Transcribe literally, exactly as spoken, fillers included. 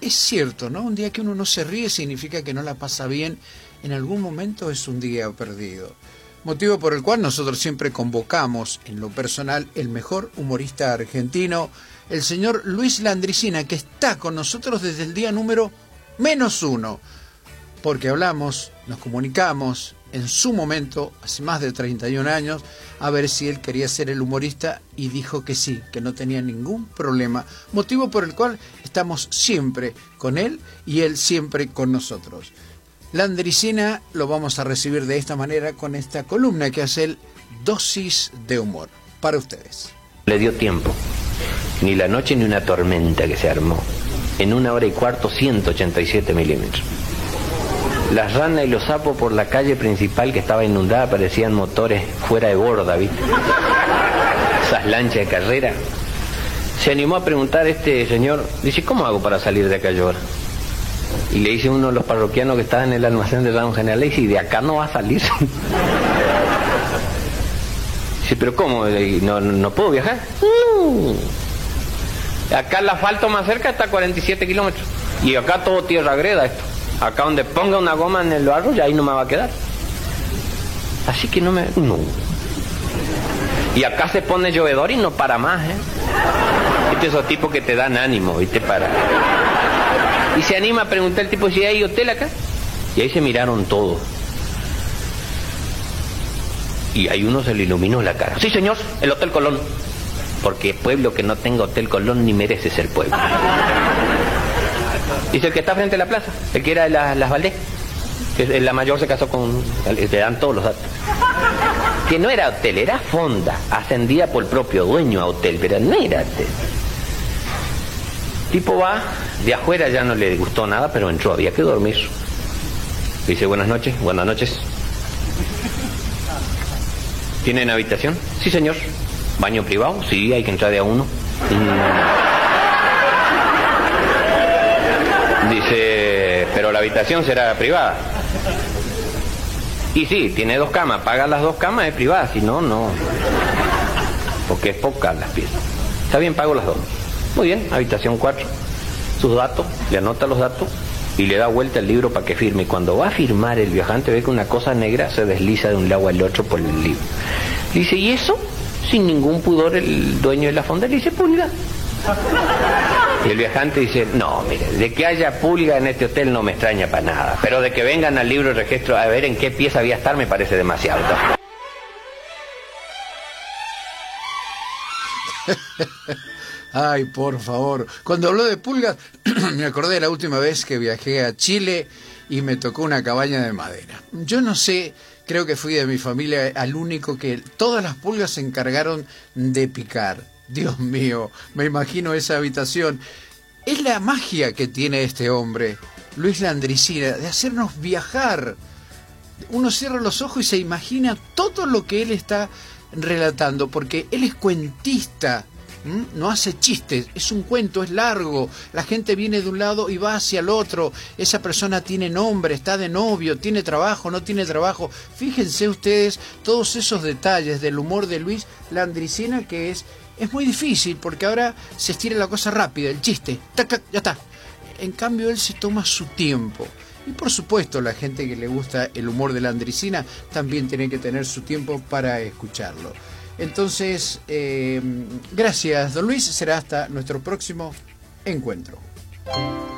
es cierto, ¿no? Un día que uno no se ríe significa que no la pasa bien. En algún momento es un día perdido. Motivo por el cual nosotros siempre convocamos, en lo personal, el mejor humorista argentino, el señor Luis Landricina, que está con nosotros desde el día número menos uno. Porque hablamos, nos comunicamos en su momento, hace más de treinta y un años, a ver si él quería ser el humorista y dijo que sí, que no tenía ningún problema. Motivo por el cual estamos siempre con él y él siempre con nosotros. Landricina lo vamos a recibir de esta manera con esta columna que hace el Dosis de Humor. Para ustedes. Le dio tiempo. Ni la noche ni una tormenta que se armó. En una hora y cuarto, ciento ochenta y siete milímetros. Las ranas y los sapos por la calle principal que estaba inundada parecían motores fuera de borda, ¿viste? Esas lanchas de carrera. Se animó a preguntar a este señor, dice, ¿cómo hago para salir de acá yo ahora? Y le dice uno de los parroquianos que estaba en el almacén de Don General, le dice, y de acá no va a salir. Dice, ¿pero cómo? ¿No, no puedo viajar? No. Acá el asfalto más cerca está a cuarenta y siete kilómetros. Y acá todo tierra greda esto. Acá donde ponga una goma en el barro, ya ahí no me va a quedar. Así que no me... No. Y acá se pone llovedor y no para más, ¿eh? Este es esos tipos que te dan ánimo, ¿viste? Para... Y se anima a preguntar el tipo si hay hotel acá. Y ahí se miraron todos. Y ahí uno se le iluminó la cara. Sí, señor, el Hotel Colón. Porque pueblo que no tenga Hotel Colón ni merece ser pueblo. Dice el que está frente a la plaza, el que era de la, las Valdés. Que la mayor se casó con... Le dan todos los datos. Que no era hotel, era fonda. Ascendida por el propio dueño a hotel, pero no era hotel. Tipo va, de afuera ya no le gustó nada, pero entró, había que dormir. Dice, buenas noches, buenas noches. ¿Tienen habitación? Sí, señor. ¿Baño privado? Sí, hay que entrar de a uno. Dice, pero la habitación será privada. Y sí, tiene dos camas, paga las dos camas, es privada, si no, no. Porque es poca las piezas. Está bien, pago las dos. Muy bien, habitación cuatro. Sus datos, le anota los datos y le da vuelta el libro para que firme. Y cuando va a firmar el viajante ve que una cosa negra se desliza de un lado al otro por el libro. Le dice, ¿y eso? Sin ningún pudor el dueño de la fonda le dice, pulga. Y el viajante dice, no, mire, de que haya pulga en este hotel no me extraña para nada, pero de que vengan al libro de registro a ver en qué pieza voy a estar me parece demasiado. Ay, por favor. Cuando habló de pulgas, me acordé de la última vez que viajé a Chile y me tocó una cabaña de madera. Yo no sé, creo que fui de mi familia al único que todas las pulgas se encargaron de picar. Dios mío, me imagino esa habitación. Es la magia que tiene este hombre, Luis Landricina, de hacernos viajar. Uno cierra los ojos y se imagina todo lo que él está relatando, porque él es cuentista. ¿Mm? No hace chistes, es un cuento, es largo, la gente viene de un lado y va hacia el otro, esa persona tiene nombre, está de novio, tiene trabajo, no tiene trabajo. Fíjense ustedes todos esos detalles del humor de Luis Landricina, que es, es muy difícil, porque ahora se estira la cosa rápida, el chiste, tac, tac, ya está. En cambio él se toma su tiempo. Y por supuesto la gente que le gusta el humor de Landricina también tiene que tener su tiempo para escucharlo. Entonces, eh, gracias, don Luis. Será hasta nuestro próximo encuentro.